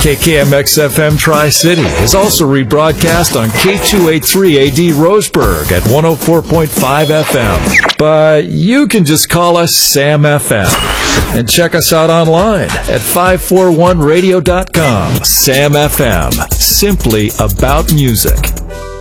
KKMX-FM Tri-City is also rebroadcast on K283AD Roseburg at 104.5 FM. But you can just call us Sam FM. And check us out online at 541radio.com. Sam FM, simply about music.